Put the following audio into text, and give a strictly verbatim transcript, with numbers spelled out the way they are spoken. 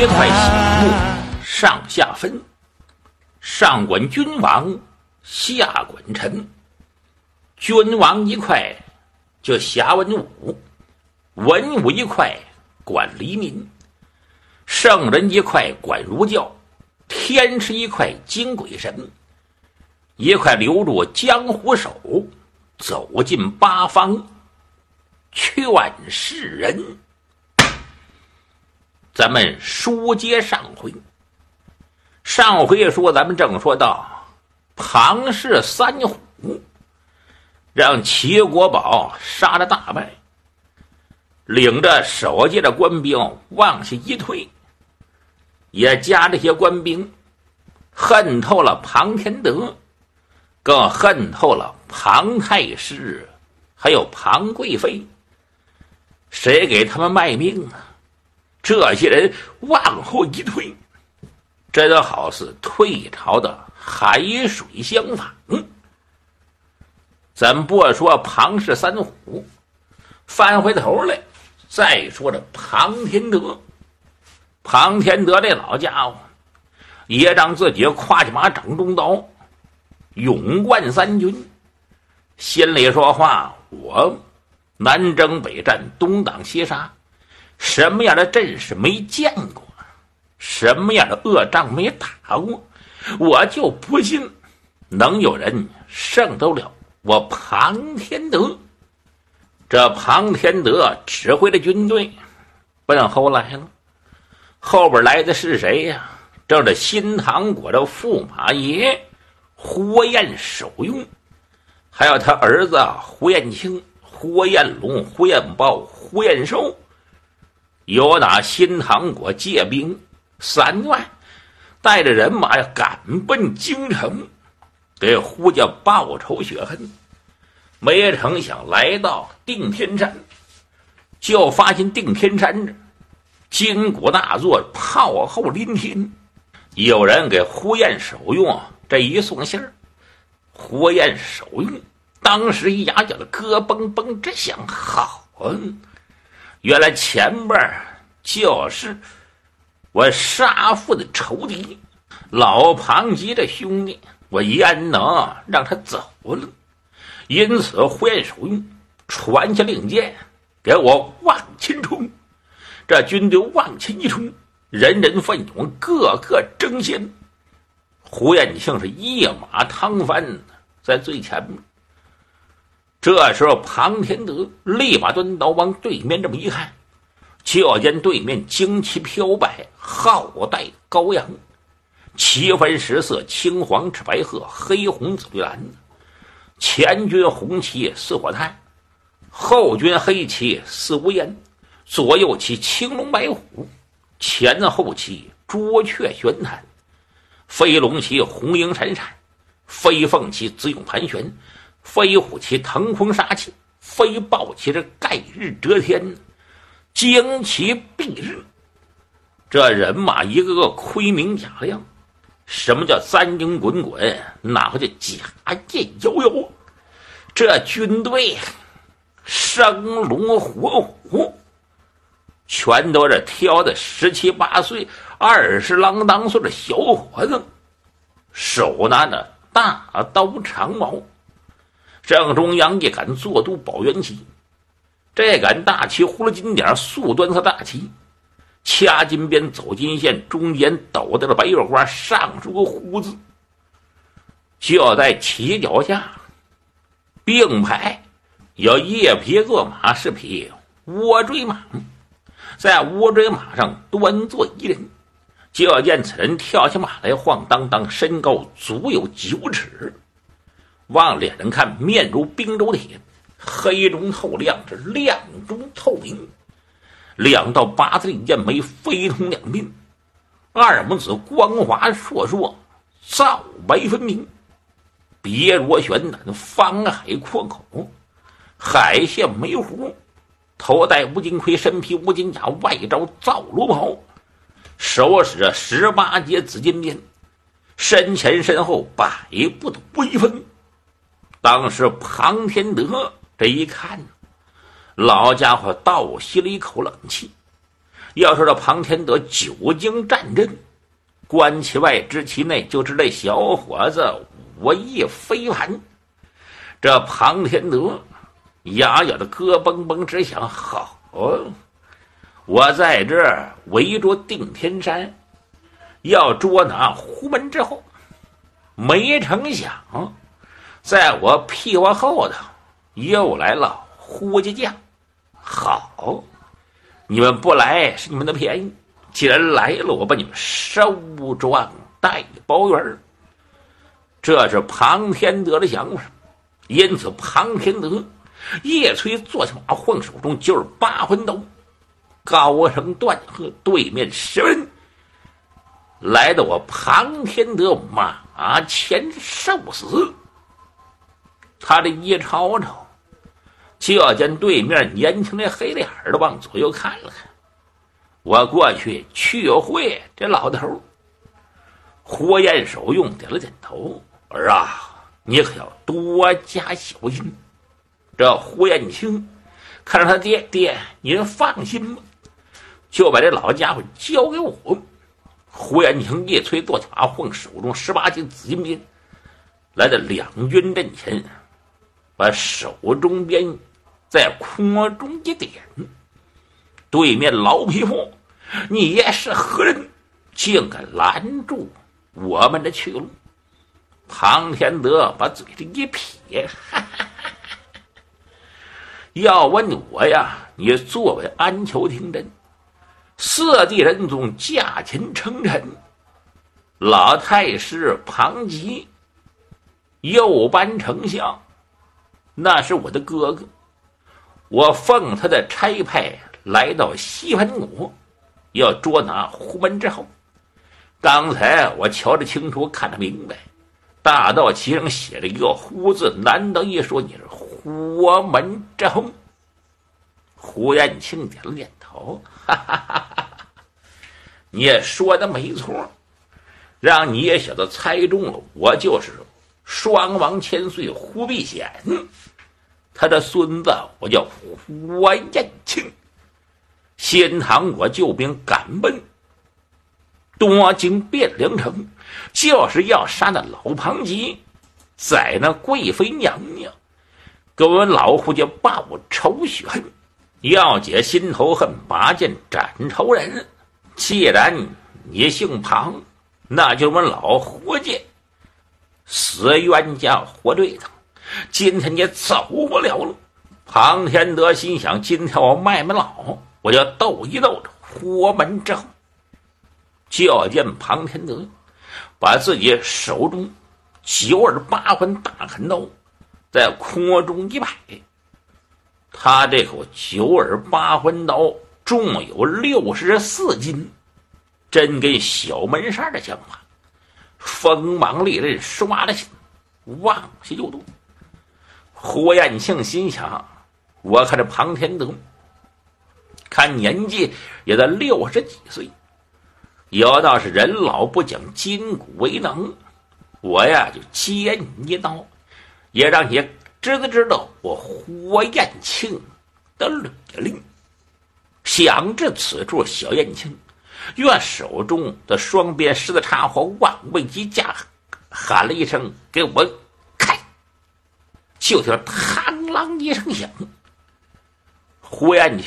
别快醒目，上下分，上管君王，下管臣。君王一块就辖文武，文武一块管黎民，圣人一块管儒教，天师一块经鬼神，一块留住江湖手，走进八方劝世人。咱们书接上回，上回说咱们正说到庞氏三虎让齐国宝杀了大败，领着守戒的官兵往下一退，也加这些官兵恨透了庞天德，更恨透了庞太师还有庞贵妃。谁给他们卖命啊？这些人往后一退，这就好似退潮的海水相反。咱不说庞氏三虎，翻回头来再说这庞天德。庞天德这老家伙也让自己跨起马掌中刀，勇冠三军，心里说话，我南征北战，东挡西杀，什么样的阵势没见过，什么样的恶仗没打过，我就不信能有人胜得了我庞天德。这庞天德指挥的军队奔后来了，后边来的是谁呀？正是新唐国的驸马爷胡彦守用，还有他儿子胡彦清、胡彦龙、胡彦豹、胡彦寿，有打新唐国借兵三万，带着人马呀赶奔京城，给胡家报仇雪恨。没成想来到定天山，就发现定天山这金鼓大作，炮号临天。有人给胡彦守用这一送信儿，胡彦守用当时一牙角的咯嘣嘣直响，好啊！原来前边就是我杀父的仇敌老庞吉的兄弟，我焉能让他走了？因此胡彦守用传下令箭，给我往前冲。这军队往前一冲，人人奋勇，个个争先。胡彦庆是一马趟翻在最前面。这时候庞天德立马端刀往对面这么一看，就见对面旌旗飘摆，号带高扬，旗分十色，青黄赤白褐，黑红紫绿蓝。前军红旗似火炭，后军黑旗似无烟，左右旗青龙白虎，前后旗朱雀玄坛，飞龙旗红缨闪闪，飞凤旗紫涌盘旋，飞虎旗腾空杀气，飞豹旗是盖日遮天，旌旗蔽日。这人马一个个盔明甲亮，什么叫三英滚滚，哪个叫甲焰摇摇？这军队生龙活虎，全都是挑的十七八岁、二十郎当岁的小伙子，手拿着大刀长矛，正中央一杆坐都宝元旗，这杆大旗糊了金点，素端色大旗，掐金边走金线，中间斗的白月花，上书个胡字。就在旗脚下并排有叶皮坐马，是匹窝锥马，在窝锥马上端坐一人，就见此人跳起马来，晃荡荡，身高足有九尺，往脸上看，面如冰州铁，黑中透亮，是亮中透明，两道八字刃眉飞通两鬓，二拇指光滑烁烁，皂白分明，别若悬胆，方海阔口，海线眉胡，头戴乌金盔，身披乌金甲，外罩皂罗袍，手使十八节紫金鞭，身前身后百步的威风。当时庞天德这一看，老家伙倒吸了一口冷气， 要说这庞天德久经战阵，观其外知其内，就知这小伙子武艺非凡。这庞天德牙咬的咯嘣嘣直响，好，我在这儿围着定天山，要捉拿胡门之后，没成想，在我屁股后头又来了胡家将。好，你们不来是你们的便宜，既然来了，我把你们收庄带包圆。这是庞天德的想法，因此庞天德叶崔坐下马，晃手中就是八魂刀，高声断喝，对面十人来到我庞天德马前受死。他这一瞅瞅，就见对面年轻的黑脸的往左右看了看，我过去去会这老头。胡彦手用点了点头，儿啊，你可要多加小心。这胡彦清看着他爹，爹您放心吧，就把这老家伙交给我。胡彦清一催坐马，晃手中十八级紫金鞭，来到两军阵前，把手中鞭在空中一点。对面老匹夫，你也是何人，竟敢拦住我们的去路？庞天德把嘴这一撇，哈哈哈哈，要问我呀，你作为安丘廷臣，四弟仁宗驾前称臣，老太师庞吉又班丞相，那是我的哥哥，我奉他的差派来到西盘国，要捉拿胡门之后。刚才我瞧得清楚，看得明白，大道旗上写了一个胡字，难道一说你是胡门之后？胡彦庆点了点头，哈哈哈哈，你也说的没错，让你也小子猜中了，我就是双王千岁胡必显，他的孙子，我叫胡彦庆。先唐我救兵赶奔多经汴梁城，就是要杀那老庞吉，宰那贵妃娘娘，给我们老胡家报仇雪恨，要解心头恨，拔剑斩仇人。既然你姓庞，那就我们老胡家死冤家活对头，今天你走不了了。庞天德心想，今天我卖卖老，我就斗一斗胡门之后。就见庞天德把自己手中九耳八魂大砍刀在空中一摆，他这口九耳八魂刀重有六十四斤，真跟小门扇的像话，锋芒利刃，唰的往下就剁。胡彦庆心想，我看这庞天德看年纪也在六十几岁，有道是人老不讲筋骨为能，我呀就接你一刀，也让你知道知道我胡彦庆的履历。想至此处，小彦庆愿手中的双鞭狮子插火往位击架，喊了一声给我开，就听螳螂一声响，胡彦庆